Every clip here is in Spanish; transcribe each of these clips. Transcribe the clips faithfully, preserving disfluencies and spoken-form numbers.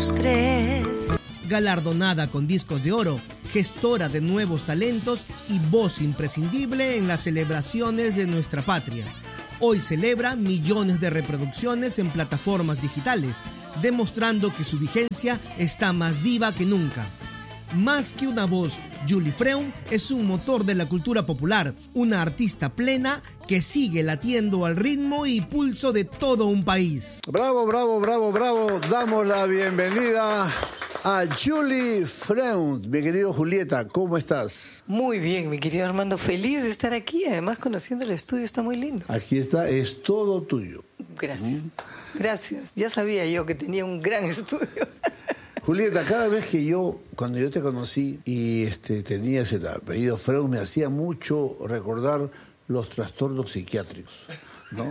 los tres. Galardonada con discos de oro, gestora de nuevos talentos y voz imprescindible en las celebraciones de nuestra patria. Hoy celebra millones de reproducciones en plataformas digitales, demostrando que su vigencia está más viva que nunca. Más que una voz, Julie Freund es un motor de la cultura popular, una artista plena que sigue latiendo al ritmo y pulso de todo un país. Bravo, bravo, bravo, bravo. Damos la bienvenida a Julie Freund. Mi querido Julieta, ¿cómo estás? Muy bien, mi querido Armando. Feliz de estar aquí. Además, conociendo el estudio, está muy lindo. Aquí está, es todo tuyo. Gracias. ¿Mm? Gracias. Ya sabía yo que tenía un gran estudio. Julieta, cada vez que yo, cuando yo te conocí y este, tenías el apellido Freud, me hacía mucho recordar los trastornos psiquiátricos, ¿no?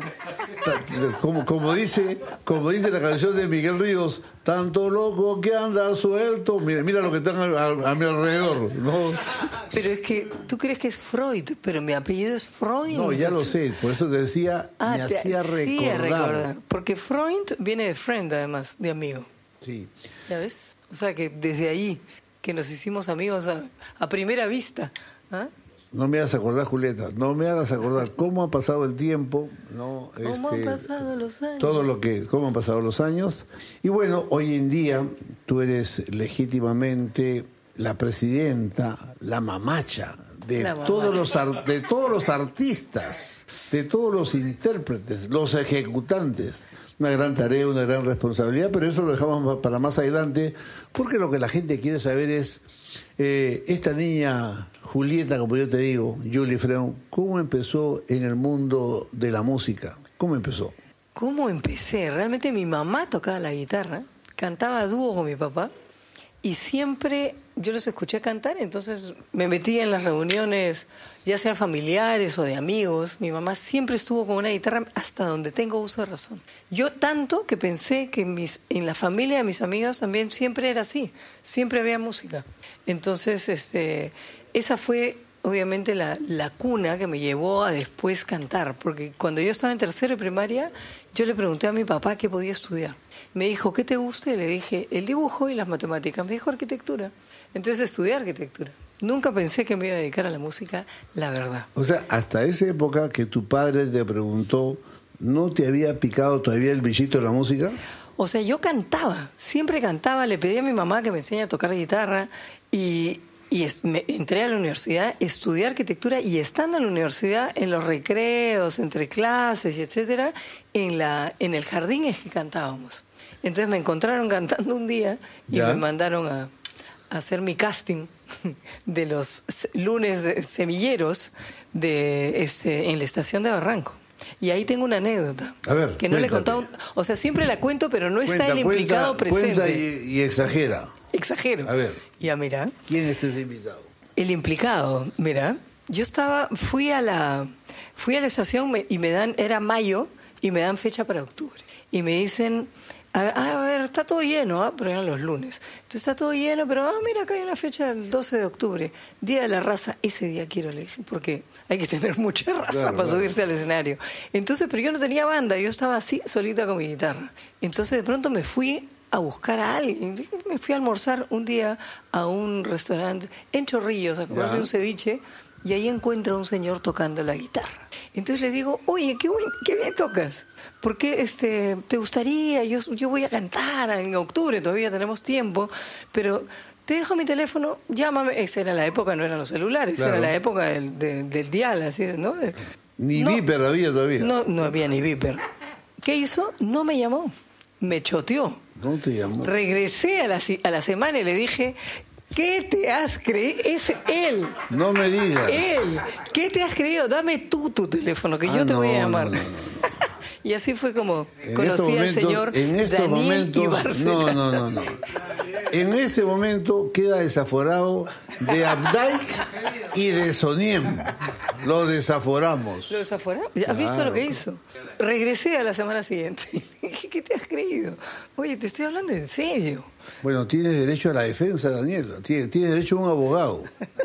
Como, como, dice, como dice la canción de Miguel Ríos, tanto loco que anda suelto, mira, mira lo que están a, a, a mi alrededor, ¿no? Pero es que tú crees que es Freud, pero mi apellido es Freud. No, ya lo sé, por eso te decía, ah, me te, hacía recordar. recordar. Porque Freud viene de friend, además, de amigo. Sí. ¿Ya ves? O sea, que desde ahí, que nos hicimos amigos a, a primera vista. ¿Ah? No me hagas acordar, Julieta, no me hagas acordar cómo ha pasado el tiempo, ¿no? ¿Cómo este, han pasado los años? Todo lo que, cómo han pasado los años. Y bueno, hoy en día tú eres legítimamente la presidenta, la mamacha de, la mamacha. Todos, los, de todos los artistas, de todos los intérpretes, los ejecutantes. Una gran tarea, una gran responsabilidad, pero eso lo dejamos para más adelante, porque lo que la gente quiere saber es, eh, esta niña Julieta, como yo te digo, Julie Freund, ¿cómo empezó en el mundo de la música? ¿Cómo empezó? ¿Cómo empecé? Realmente mi mamá tocaba la guitarra, cantaba dúo con mi papá, y siempre yo los escuché cantar, entonces me metí en las reuniones, ya sea familiares o de amigos. Mi mamá siempre estuvo con una guitarra hasta donde tengo uso de razón. Yo tanto que pensé que en, mis, en la familia de mis amigos también siempre era así, siempre había música. Entonces, este, esa fue obviamente la, la cuna que me llevó a después cantar, porque cuando yo estaba en tercero de primaria, yo le pregunté a mi papá qué podía estudiar. Me dijo, ¿qué te gusta? Y le dije, el dibujo y las matemáticas. Me dijo, arquitectura. Entonces estudié arquitectura. Nunca pensé que me iba a dedicar a la música, la verdad. O sea, hasta esa época que tu padre te preguntó, ¿no te había picado todavía el bichito de la música? O sea, yo cantaba, siempre cantaba, le pedí a mi mamá que me enseñe a tocar guitarra y, y es, me, entré a la universidad, estudié arquitectura y estando en la universidad, en los recreos, entre clases y etcétera, en, la, en el jardín es que cantábamos. Entonces me encontraron cantando un día y ¿ya? Me mandaron a, a hacer mi casting de los lunes semilleros de, este, en la estación de Barranco. Y ahí tengo una anécdota. A ver, que no le he contado. O sea, siempre la cuento, pero no cuenta, está el implicado cuenta, presente. Cuenta y, y exagera. Exagero. A ver. Ya, mira. ¿Quién es ese invitado? El implicado, mira. Yo estaba, fui a la, fui a la estación y me dan, era mayo, y me dan fecha para octubre. Y me dicen, a, a ver, está todo lleno, ¿eh? Pero eran los lunes. Entonces está todo lleno, pero ah, mira, acá hay una fecha el doce de octubre, Día de la Raza. Ese día quiero, le dije, porque hay que tener mucha raza claro, para claro. subirse al escenario. Entonces, pero yo no tenía banda, yo estaba así, solita con mi guitarra. Entonces de pronto me fui a buscar a alguien. Me fui a almorzar un día a un restaurante en Chorrillos a comerme un ceviche y ahí encuentro a un señor tocando la guitarra. Entonces le digo, oye, qué, buen, qué bien tocas. ¿Por qué este, te gustaría? Yo, yo voy a cantar en octubre, todavía tenemos tiempo, pero te dejo mi teléfono, llámame. Esa era la época, no eran los celulares, claro. Era la época del, de, del dial, así, ¿no? Ni no, Viper había todavía. No, no había ni Viper. ¿Qué hizo? No me llamó, me choteó. No te llamó. Regresé a la, a la semana y le dije, ¿qué te has creído? Es él. No me digas. Él. ¿Qué te has creído? Dame tú tu teléfono, que ah, yo te no, voy a llamar. No, no, no. Y así fue como en conocí al señor en estos Daniel momentos, Ibarcela. No, no, no, no. En este momento queda desaforado de Abdaik y de Soniem. Lo desaforamos. ¿Lo desaforamos? ¿Has claro. visto lo que hizo? Regresé a la semana siguiente. ¿Qué te has creído? Oye, te estoy hablando en serio. Bueno, tienes derecho a la defensa, Daniel. Tienes, tienes derecho a un abogado.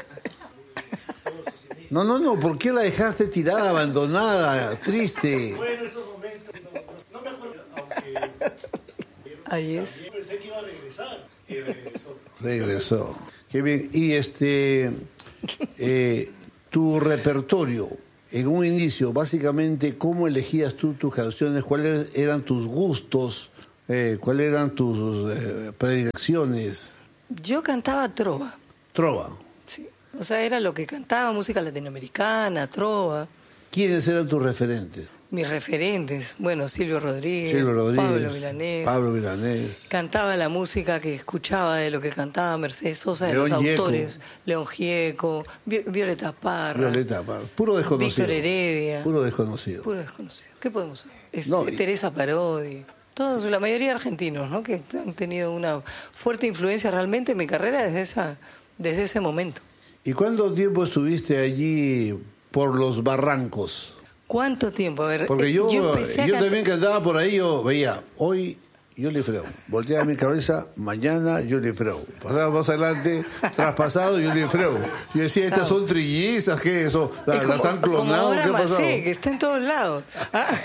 No, no, no. ¿Por qué la dejaste tirada, abandonada, triste? Fue en esos momentos. No, no me acuerdo, aunque... Ahí es. También pensé que iba a regresar y regresó. Regresó. Qué bien. Y este, eh, tu repertorio, en un inicio, básicamente, ¿cómo elegías tú tus canciones? ¿Cuáles eran tus gustos? Eh, ¿Cuáles eran tus eh, predilecciones? Yo cantaba trova. Trova. Sí. O sea, era lo que cantaba, música latinoamericana, trova. ¿Quiénes eran tus referentes? Mis referentes, bueno, Silvio Rodríguez, Silvio Rodríguez, Pablo Milanés. Pablo Milanés. Cantaba la música que escuchaba de lo que cantaba Mercedes Sosa, de León los Gieco. autores. León Gieco, Vi- Violeta Parra. Violeta Parra. Puro desconocido. Víctor Heredia. Puro desconocido. Puro desconocido. ¿Qué podemos hacer? Este, No, y- Teresa Parodi. Todos, la mayoría argentinos, ¿no? Que han tenido una fuerte influencia realmente en mi carrera desde esa, desde ese momento. ¿Y cuánto tiempo estuviste allí por los barrancos? ¿Cuánto tiempo? A ver, Porque yo, yo, empecé a cantar- también que andaba por ahí, yo veía, hoy Yoli Freu. Volteaba mi cabeza, mañana Yoli Freu. Pasaba más adelante, traspasado Yoli Freu. Yo decía, estas son trillizas, ¿qué eso? ¿La- Es como- ¿Las han como clonado? ahora ¿Qué ha pasado? Macé, que está en todos lados. Ah.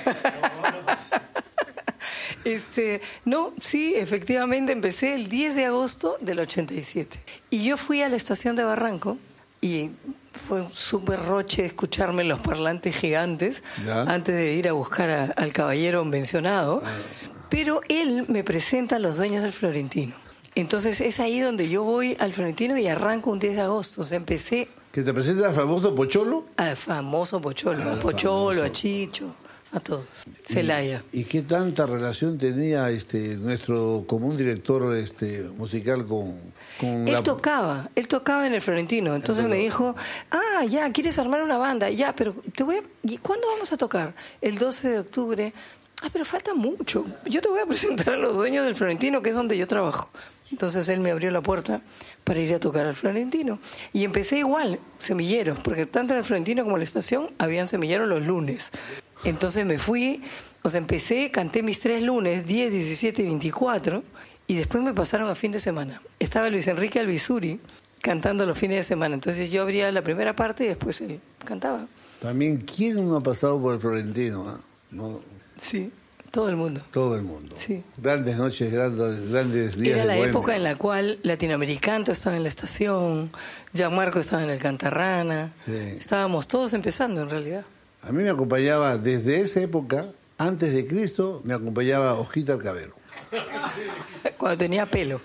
Este, no, sí, efectivamente empecé el diez de agosto del ochenta y siete. Y yo fui a la estación de Barranco y fue un súper roche escucharme en los parlantes gigantes ¿Ya? antes de ir a buscar a- al caballero mencionado. Pero él me presenta a los dueños del Florentino. Entonces es ahí donde yo voy al Florentino y arranco un diez de agosto. O sea, empecé ¿Que te presenta el famoso Pocholo? al famoso Pocholo, Ah, a Pocholo, famoso. a Chicho, a todos. Celaya. ¿Y, y qué tanta relación tenía este nuestro común director este musical con, con Él la... tocaba, él tocaba en el Florentino. Entonces me dijo, ah, ya, ¿quieres armar una banda? Ya, pero te voy a... ¿y cuándo vamos a tocar? El doce de octubre. Ah, pero falta mucho. Yo te voy a presentar a los dueños del Florentino, que es donde yo trabajo. Entonces él me abrió la puerta para ir a tocar al Florentino. Y empecé igual, semilleros, porque tanto en el Florentino como en la estación habían semilleros los lunes. Entonces me fui, o sea, empecé, canté mis tres lunes, diez, diecisiete y veinticuatro, y después me pasaron a fin de semana. Estaba Luis Enrique Albizuri cantando los fines de semana. Entonces yo abría la primera parte y después él cantaba. También, ¿quién no ha pasado por el Florentino? ah? No, Sí, todo el mundo. todo el mundo. Sí. Grandes noches, grandes, grandes días Era de la bohemia. época en la cual Latinoamericano estaba en la estación, Gianmarco estaba en el Cantarrana. Sí. Estábamos todos empezando en realidad. A mí me acompañaba, desde esa época, antes de Cristo, me acompañaba Osquita Cabero. Cuando tenía pelo.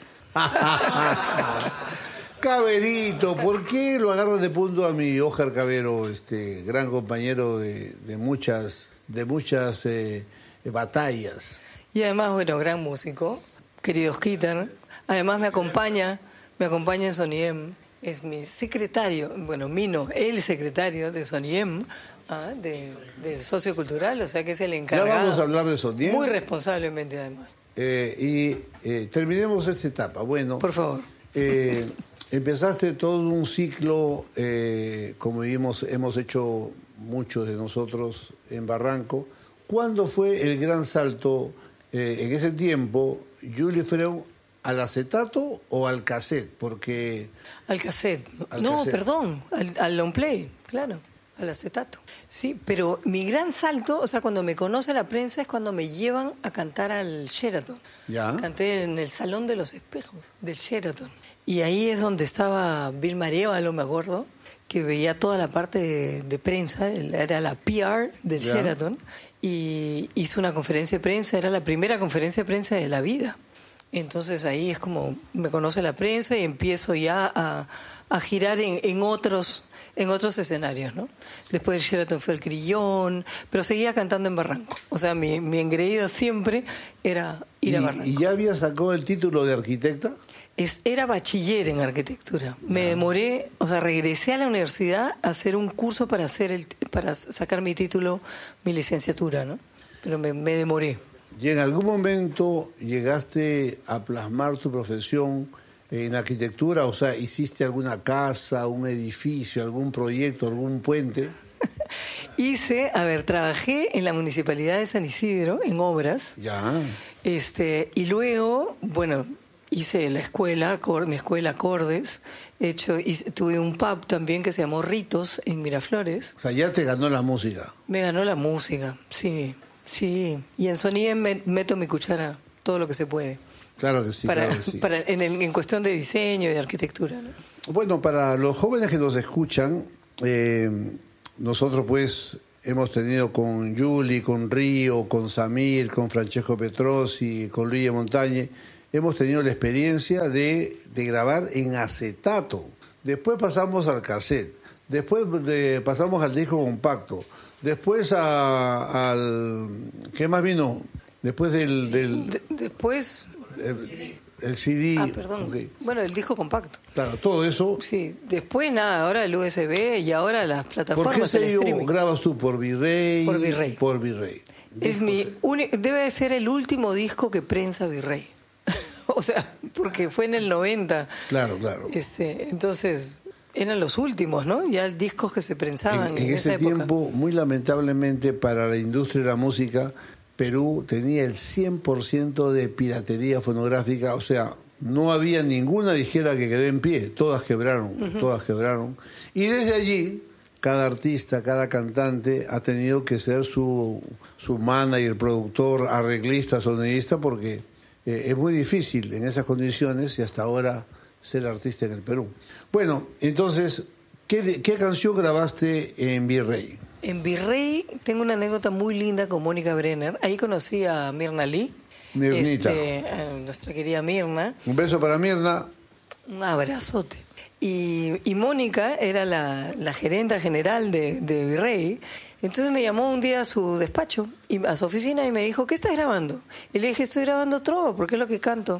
Caberito, ¿por qué lo agarras de punto a mi Óscar Cabero, este gran compañero de, de muchas, de muchas eh, batallas? Y además, bueno, gran músico, querido Osquitar. Además me acompaña, me acompaña en Soniem, es mi secretario, bueno, Mino, el secretario de Soniem, ah, de, del sociocultural, o sea que es el encargado. Ya vamos a hablar de Soniem. Muy responsablemente además. Eh, y eh, terminemos esta etapa. Bueno, Por favor. eh, empezaste todo un ciclo, eh, como vimos, hemos hecho muchos de nosotros en Barranco. ¿Cuándo fue el gran salto eh, en ese tiempo, Yoli Freu, al acetato o al cassette? Porque Al cassette. Al no, cassette. perdón, al, al long play, claro, al acetato. Sí, pero mi gran salto, o sea, cuando me conoce la prensa es cuando me llevan a cantar al Sheraton. Ya. Canté en el Salón de los Espejos del Sheraton. Y ahí es donde estaba Bill Marievalo, me acuerdo, que veía toda la parte de, de prensa, era la P R del Ya. Sheraton, y hizo una conferencia de prensa, era la primera conferencia de prensa de la vida. Entonces ahí es como me conoce la prensa y empiezo ya a, a girar en, en otros en otros escenarios, ¿no? Después del Sheraton fue el Crillón, pero seguía cantando en Barranco. O sea, mi, mi engreído siempre era ir ¿Y, a Barranco. ¿Y ya había sacado el título de arquitecta? Es, era bachiller en arquitectura. Me demoré, o sea, regresé a la universidad a hacer un curso para hacer el, para sacar mi título, mi licenciatura, ¿no? Pero me, me demoré. ¿Y en algún momento llegaste a plasmar tu profesión en arquitectura? O sea, ¿hiciste alguna casa, un edificio, algún proyecto, algún puente? Hice, a ver, trabajé en la Municipalidad de San Isidro, en obras, Ya. este, y luego, bueno, hice la escuela, cor- mi escuela Acordes, hecho, hice- tuve un pub también que se llamó Ritos en Miraflores. O sea, ya te ganó la música. Me ganó la música, sí, sí. Y en Soniem me- meto mi cuchara todo lo que se puede. Claro que sí, para, claro que sí. para, en, el, en cuestión de diseño y de arquitectura, ¿no? Bueno, para los jóvenes que nos escuchan, eh, nosotros pues hemos tenido con Juli, con Río, con Samir, con Francesco Petrosi, con Luigi Montañe, hemos tenido la experiencia de, de grabar en acetato. Después pasamos al cassette, después de, pasamos al disco compacto, después a, al... ¿Qué más vino? Después del... del De, después... el, el C D. Ah, perdón. Okay. Bueno, el disco compacto. Claro, todo eso. Sí, después nada, ahora el U S B y ahora las plataformas. ¿Por qué sello streaming. grabas tú? ¿Por Virrey? Por Virrey. Por Virrey. Es mi uni- debe de ser el último disco que prensa Virrey. O sea, porque fue en el noventa. Claro, claro. Este, entonces, eran los últimos, ¿no? Ya discos que se prensaban En, en, en esa ese época. tiempo, muy lamentablemente para la industria de la música, Perú tenía el cien por ciento de piratería fonográfica, o sea, no había ninguna disquera que quedó en pie, todas quebraron, uh-huh. todas quebraron. Y desde allí, cada artista, cada cantante ha tenido que ser su, su manager, productor, arreglista, sonidista, porque eh, es muy difícil en esas condiciones y hasta ahora ser artista en el Perú. Bueno, entonces, ¿qué, qué canción grabaste en Virrey? En Virrey tengo una anécdota muy linda con Mónica Brenner. Ahí conocí a Mirna Lee. Mirnita. Este, a nuestra querida Mirna. Un beso para Mirna. Un abrazote. Y, y Mónica era la, la gerenta general de, de Virrey. Entonces me llamó un día a su despacho, y a su oficina, y me dijo, ¿qué estás grabando? Y le dije, estoy grabando trova, porque es lo que canto.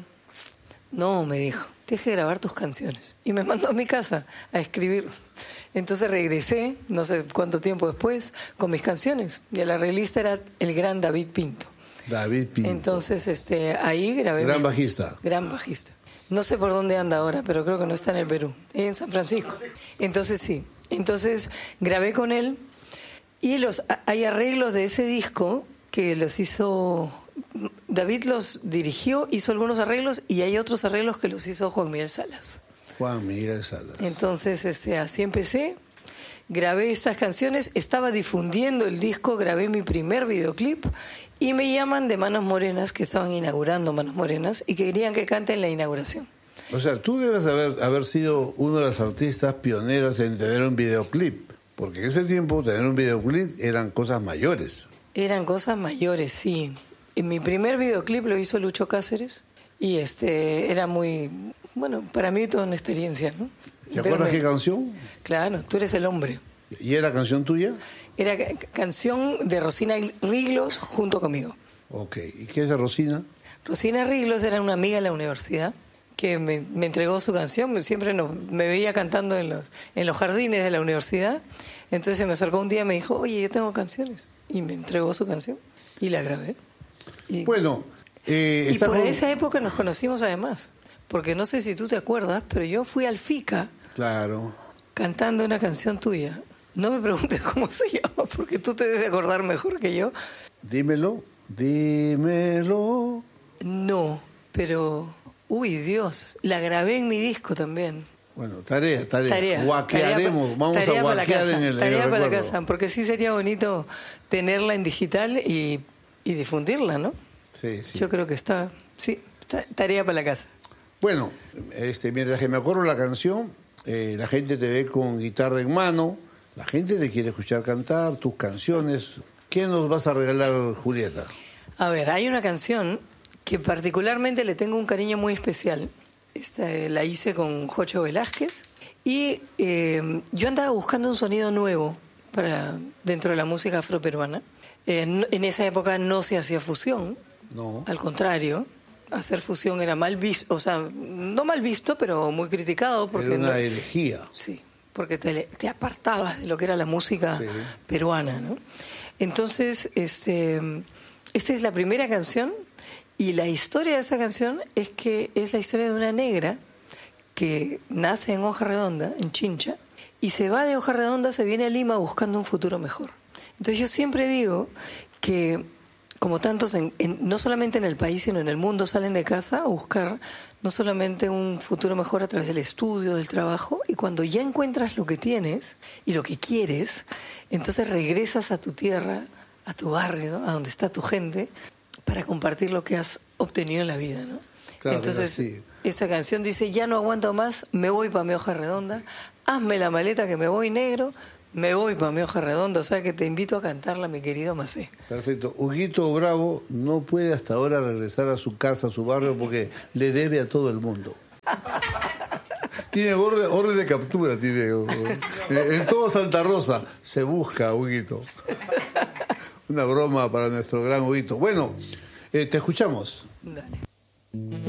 No, me dijo, tienes que grabar tus canciones. Y me mandó a mi casa a escribir. Entonces regresé, no sé cuánto tiempo después, con mis canciones. Y el arreglista era el gran David Pinto. David Pinto. Entonces este, ahí grabé. Gran mi, bajista. Gran bajista. No sé por dónde anda ahora, pero creo que no está en el Perú. En San Francisco. Entonces sí. Entonces grabé con él. Y los hay arreglos de ese disco que los hizo... David los dirigió, hizo algunos arreglos, y hay otros arreglos que los hizo Juan Miguel Salas. Juan Miguel Salas. Entonces este, así empecé. Grabé estas canciones, estaba difundiendo el disco, grabé mi primer videoclip y me llaman de Manos Morenas, que estaban inaugurando Manos Morenas y que querían que cante en la inauguración. O sea, tú debes haber, haber sido una de las artistas pioneras en tener un videoclip, porque en ese tiempo tener un videoclip eran cosas mayores. Eran cosas mayores, sí. En mi primer videoclip lo hizo Lucho Cáceres y este era muy, bueno, para mí toda una experiencia, ¿no? ¿Te acuerdas qué canción? Claro, Tú eres el hombre. ¿Y era canción tuya? Era canción de Rosina Riglos junto conmigo. Ok, ¿y qué es de Rosina? Rosina Riglos era una amiga de la universidad que me, me entregó su canción. Siempre no, me veía cantando en los, en los jardines de la universidad. Entonces se me acercó un día y me dijo, oye, yo tengo canciones. Y me entregó su canción y la grabé. Y, bueno, eh, y por con... esa época nos conocimos además. Porque no sé si tú te acuerdas, pero yo fui al FICA. Claro. Cantando una canción tuya. No me preguntes cómo se llama, porque tú te debes de acordar mejor que yo. Dímelo, dímelo. No, pero... Uy, Dios, la grabé en mi disco también. Bueno, tarea, tarea. Tarea. Guaquearemos, tarea, vamos tarea a guaquear en el, Tarea en el para la recuerdo. casa, porque sí sería bonito tenerla en digital y, y difundirla, ¿no? Sí, sí. Yo creo que está... Sí, tarea para la casa. Bueno, este, mientras que me acuerdo la canción, eh, la gente te ve con guitarra en mano, la gente te quiere escuchar cantar tus canciones. ¿Qué nos vas a regalar, Julieta? A ver, hay una canción que particularmente le tengo un cariño muy especial. Esta, eh, la hice con Jocho Velázquez y eh, yo andaba buscando un sonido nuevo para dentro de la música afroperuana. Eh, en, en esa época no se hacía fusión, No. al contrario. Hacer fusión era mal visto, o sea, no mal visto, pero muy criticado. Porque Era una no, herejía. sí, porque te, te apartabas de lo que era la música Sí. peruana, ¿no? Entonces, este, esta es la primera canción y la historia de esa canción es que es la historia de una negra que nace en Hoja Redonda, en Chincha, y se va de Hoja Redonda, se viene a Lima buscando un futuro mejor. Entonces yo siempre digo que como tantos, en, en, no solamente en el país, sino en el mundo, salen de casa a buscar no solamente un futuro mejor a través del estudio, del trabajo, y cuando ya encuentras lo que tienes y lo que quieres, entonces regresas a tu tierra, a tu barrio, a donde está tu gente, para compartir lo que has obtenido en la vida, ¿no? Claro. Claro, Entonces, sí. esta canción dice, ya no aguanto más, me voy para mi hoja redonda, hazme la maleta que me voy negro, me voy para mi hoja redonda. O sea que te invito a cantarla, mi querido Macé. Perfecto. Huguito Bravo no puede hasta ahora regresar a su casa, a su barrio, porque le debe a todo el mundo. Tiene orden, orden de captura, tiene. En todo Santa Rosa se busca a Huguito. Una broma para nuestro gran Huguito. Bueno, eh, te escuchamos. Dale.